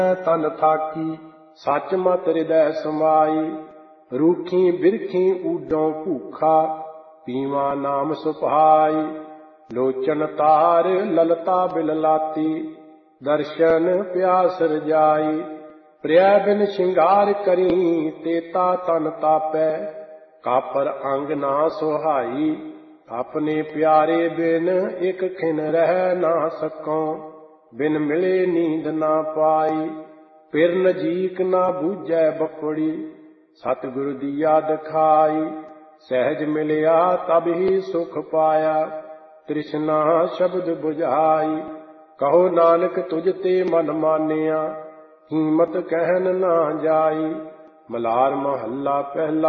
ਤਨ ਥਾਕੀ ਸੱਚ ਮਤ ਹਿਰਦੈ ਸਮਾਈ। ਰੂਖੀ ਬਿਰਖੀ ਊਡੋਂ ਭੂਖਾ ਪੀਵਾ ਨਾਮ ਸੁਭਾਈ। ਲੋਚਨ ਤਾਰ ਲਲਤਾ ਬਿਲਲਾਤੀ ਦਰਸ਼ਨ ਪਿਆਸ ਰਜਾਈ। ਪ੍ਰਿਆ ਬਿਨ ਸ਼ਿੰਗਾਰ ਕਰੀ ਤੇਤਾ ਤਨ ਤਾਪੈ ਕਾਪਰ ਅੰਗ ਨਾ ਸੁਹਾਈ। ਆਪਣੇ ਪਿਆਰੇ ਬਿਨ ਇੱਕ ਖਿਨ ਰਹਿ ਨਾ ਸਕੋਂ ਬਿਨ ਮਿਲੇ ਨੀਂਦ ਨਾ ਪਾਈ। ਫਿਰ ਨਜੀਕ ਨਾ ਬੂਝੈ ਬਕੜੀ ਸਤਿਗੁਰ ਦੀ ਯਾਦ ਖਾਈ। ਸਹਿਜ ਮਿਲਿਆ ਤਬ ਹੀ ਸੁਖ ਪਾਇਆ ਤ੍ਰਿਸ਼ਨਾ ਸ਼ਬਦ ਬੁਝਾਈ। ਕਹੋ ਨਾਨਕ ਤੁਝ ਤੇ ਮਨ ਮਾਨਿਆ ਕੀਮਤ ਕਹਿਨ ਨਾ ਜਾਈ। ਮਲਾਰ ਮਹੱਲਾ ਪਹਿਲਾ।